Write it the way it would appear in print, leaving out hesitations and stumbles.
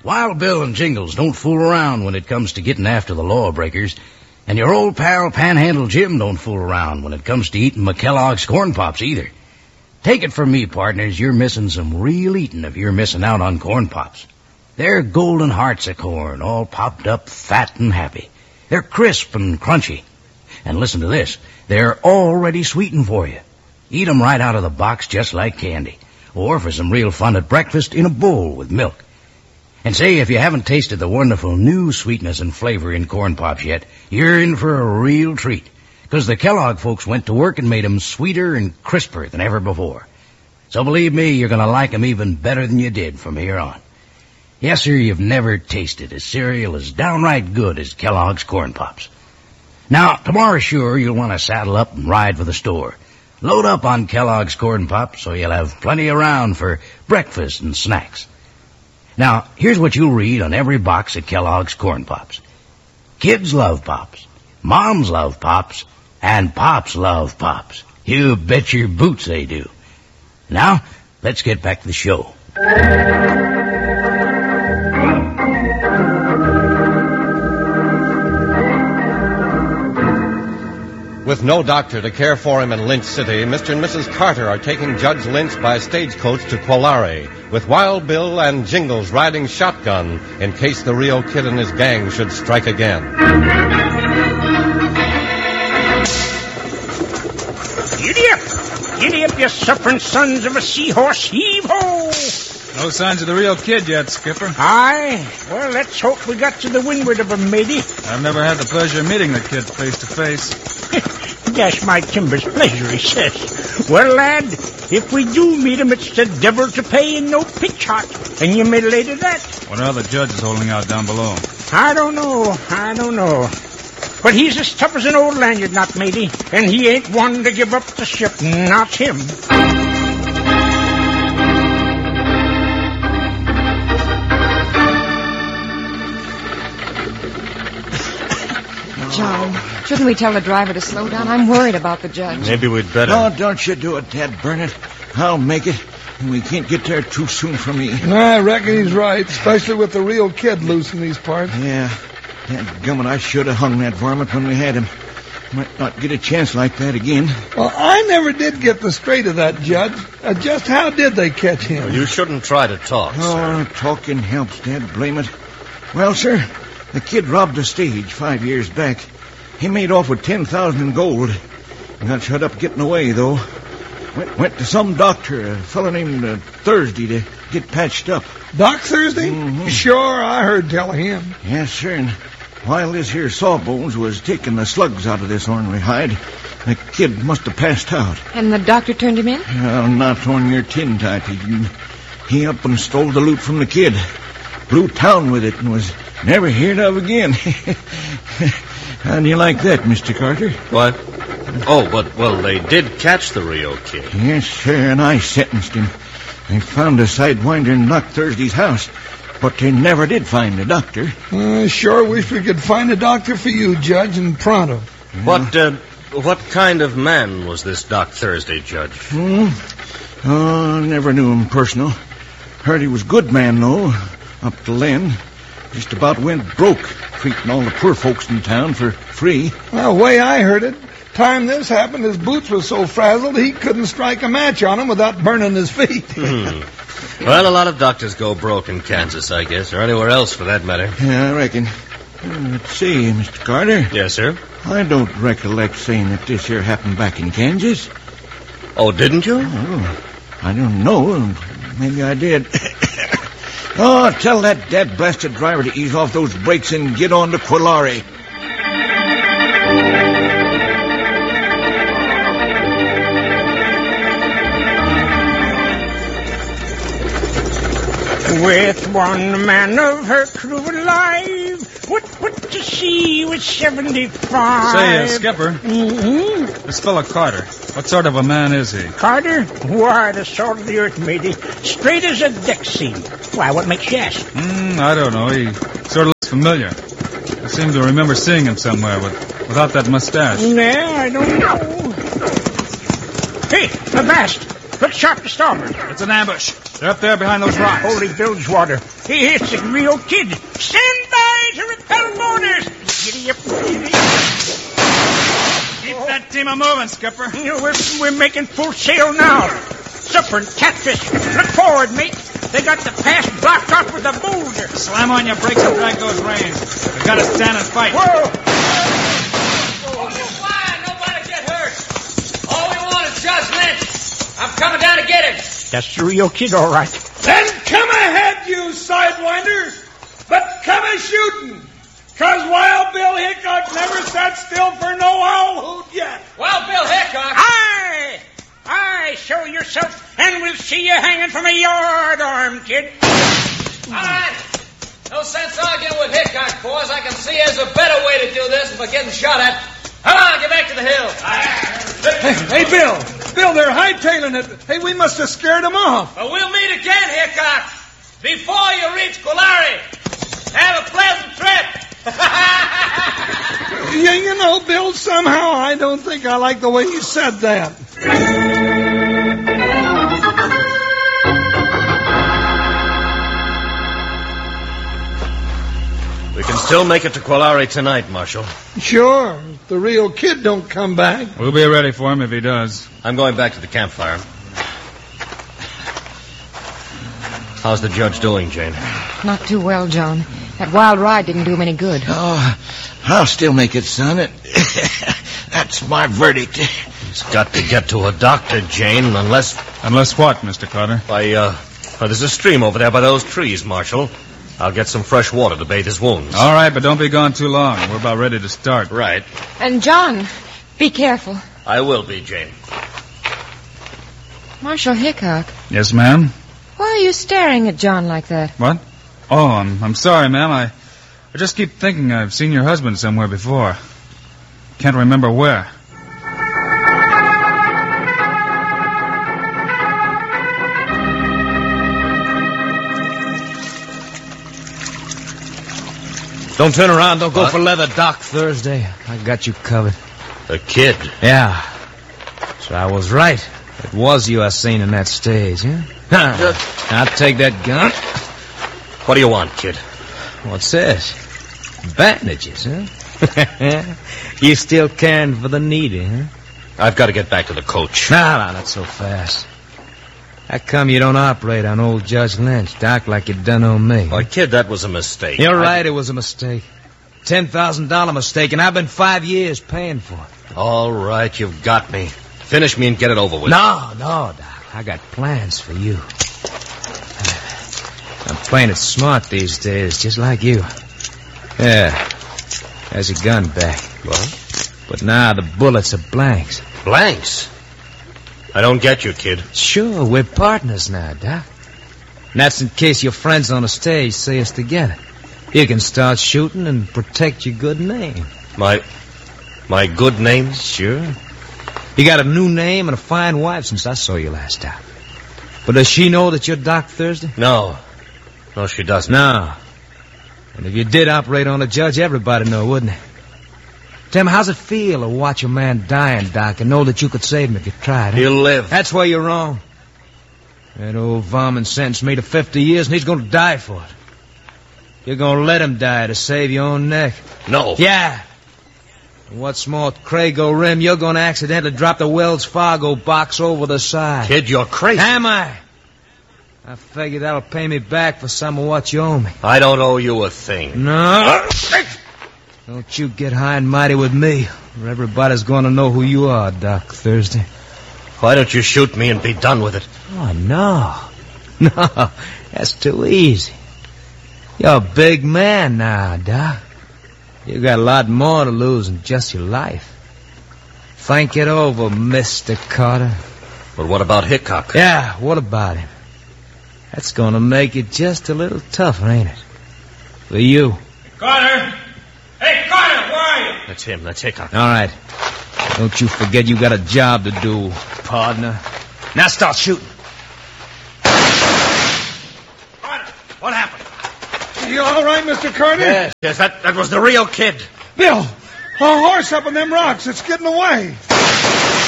Wild Bill and Jingles don't fool around when it comes to getting after the lawbreakers, and your old pal Panhandle Jim don't fool around when it comes to eating McKellogg's Corn Pops either. Take it from me, partners, you're missing some real eating if you're missing out on Corn Pops. They're golden hearts of corn, all popped up, fat and happy. They're crisp and crunchy. And listen to this, they're already sweetened for you. Eat 'em right out of the box just like candy. Or for some real fun at breakfast, in a bowl with milk. And say, if you haven't tasted the wonderful new sweetness and flavor in Corn Pops yet, you're in for a real treat. Because the Kellogg folks went to work and made 'em sweeter and crisper than ever before. So believe me, you're going to like 'em even better than you did from here on. Yes, sir, you've never tasted a cereal as downright good as Kellogg's Corn Pops. Now, tomorrow sure you'll want to saddle up and ride for the store. Load up on Kellogg's Corn Pops so you'll have plenty around for breakfast and snacks. Now, here's what you'll read on every box of Kellogg's Corn Pops. Kids love Pops, moms love Pops, and Pops love Pops. You bet your boots they do. Now, let's get back to the show. With no doctor to care for him in Lynch City, Mr. and Mrs. Carter are taking Judge Lynch by stagecoach to Quolare, with Wild Bill and Jingles riding shotgun in case the Rio Kid and his gang should strike again. Giddy up! Giddy up, you suffering sons of a seahorse! Heave-ho! No signs of the Rio Kid yet, Skipper. Aye? Well, let's hope we got to the windward of him, matey. I've never had the pleasure of meeting the kid face to face. Dash my timbers pleasure, he says. Well, lad, if we do meet him, it's the devil to pay and no pitch hot. And you may lay to that. What are the judges holding out down below? I don't know. But he's as tough as an old lanyard knot, matey. And he ain't one to give up the ship. Not him. John, shouldn't we tell the driver to slow down? I'm worried about the judge. Maybe we'd better. Oh, don't you do it, Dad Burnett. I'll make it. We can't get there too soon for me. I reckon he's right, especially with the Rio Kid loose in these parts. Yeah. Dadgummit, I should have hung that varmint when we had him. Might not get a chance like that again. Well, I never did get the straight of that, Judge. Just how did they catch him? Well, you shouldn't try to talk, sir. Talking helps, Dad. Blame it. Well, sir, the kid robbed a stage 5 years back. He made off with $10,000 in gold. Got shut up getting away, though. Went to some doctor, a fellow named Thursday, to get patched up. Doc Thursday? Mm-hmm. Sure, I heard tell of him. Yes, sir, and while this here Sawbones was taking the slugs out of this ornery hide, the kid must have passed out. And the doctor turned him in? Well, not on your tin type. He up and stole the loot from the kid. Blew town with it and was never heard of again. How do you like that, Mr. Carter? What? Oh, but, well, they did catch the Rio Kid. Yes, sir, and I sentenced him. They found a sidewinder in Doc Thursday's house, but they never did find the doctor. Sure wish we could find a doctor for you, Judge, and pronto. What kind of man was this Doc Thursday, Judge? Oh, never knew him personal. Heard he was a good man, though, up to then. Just about went broke, treating all the poor folks in town for free. Well, the way I heard it, time this happened, his boots were so frazzled he couldn't strike a match on them without burning his feet. Well, a lot of doctors go broke in Kansas, I guess, or anywhere else for that matter. Yeah, I reckon. Let's see, Mr. Carter. Yes, sir? I don't recollect saying that this here happened back in Kansas. Oh, didn't you? Oh, I don't know. Maybe I did. Oh, tell that dead-blasted driver to ease off those brakes and get on to Quolare. With one man of her crew alive, what to see with 75? Say, Skipper. Mm-hmm. This fellow Carter, what sort of a man is he? Carter? Why, the salt of the earth, matey. Straight as a deck seam. Why, what makes you ask? I don't know. He sort of looks familiar. I seem to remember seeing him somewhere without that mustache. Yeah, I don't know. Hey, Avast! Let's sharp to starboard. It's an ambush. They're up there behind those rocks. Holy Bilgewater. It's the Rio Kid. Stand by to repel boarders. Giddy up. Keep that team a-moving, Skipper. We're making full sail now. Supper and catfish. Look forward, mate. They got the pass blocked off with a boulder. Slam on your brakes and drag those reins. We've got to stand and fight. Whoa! Nobody get hurt. All we want is Judge Lynch. I'm coming down to get him. That's the Rio Kid, all right. Then come ahead, you sidewinders, but come a-shooting. 'Cause Wild Bill Hickok never sat still for no owl hoot yet. Well, Bill Hickok. Aye! Aye, show yourself, and we'll see you hanging from a yard arm, kid. All right. No sense arguing with Hickok, boys. I can see there's a better way to do this than by getting shot at. Come on, get back to the hill. Hey, Bill. Bill, they're hightailing it. Hey, we must have scared them off. Well, we'll meet again, Hickok. Before you reach Kolari. Have a pleasant trip. Yeah, you know, Bill, somehow I don't think I like the way you said that. We can still make it to Kolari tonight, Marshal. Sure, if the Rio Kid don't come back. We'll be ready for him if he does. I'm going back to the campfire. How's the judge doing, Jane? Not too well, John. That wild ride didn't do him any good. Oh, I'll still make it, son. That's my verdict. He's got to get to a doctor, Jane, unless... Unless what, Mr. Carter? There's a stream over there by those trees, Marshal. I'll get some fresh water to bathe his wounds. All right, but don't be gone too long. We're about ready to start. Right. And, John, be careful. I will be, Jane. Marshal Hickok, Yes, ma'am? why are you staring at John like that? What? Oh, I'm sorry, ma'am. I just keep thinking I've seen your husband somewhere before. Can't remember where. Don't turn around. Don't go for leather, Doc. Thursday. I got you covered. The kid. Yeah. So I was right. It was you I seen in that stage, huh? Now take that gun. What do you want, kid? What's this? Bandages, huh? You still caring for the needy, huh? I've got to get back to the coach. No, not so fast. How come you don't operate on old Judge Lynch, Doc, like you done on me? Why, kid, that was a mistake. You're right, it was a mistake. $10,000 mistake, and I've been 5 years paying for it. All right, you've got me. Finish me and get it over with. No, Doc. I got plans for you. I'm playing it smart these days, just like you. Yeah. There's your gun back. What? But now the bullets are blanks. Blanks? I don't get you, kid. Sure, we're partners now, Doc. And that's in case your friends on the stage see us together. You can start shooting and protect your good name. My good name? Sure. You got a new name and a fine wife since I saw you last time. But does she know that you're Doc Thursday? No. No, she doesn't. No. And if you did operate on a judge, everybody'd know, wouldn't it? Tell me, how's it feel to watch a man dying, Doc, and know that you could save him if you tried? Huh? He'll live. That's where you're wrong. That old varmint sentenced me to 50 years, and he's going to die for it. You're going to let him die to save your own neck. No. Yeah. And what's more, Crago Rim, you're going to accidentally drop the Wells Fargo box over the side. Kid, you're crazy. Am I? I figure that'll pay me back for some of what you owe me. I don't owe you a thing. No. Don't you get high and mighty with me, or everybody's going to know who you are, Doc Thursday. Why don't you shoot me and be done with it? Oh, no. No, that's too easy. You're a big man now, Doc. You got a lot more to lose than just your life. Think it over, Mr. Carter. But what about Hickok? Yeah, what about him? That's going to make it just a little tougher, ain't it? For you. Carter! Hey, Carter, where are you? That's him. That's Hickok. All right. Don't you forget you got a job to do, partner. Now start shooting. Carter, what happened? You all right, Mr. Carter? Yes, that was the Rio Kid. Bill, a horse up on them rocks. It's getting away.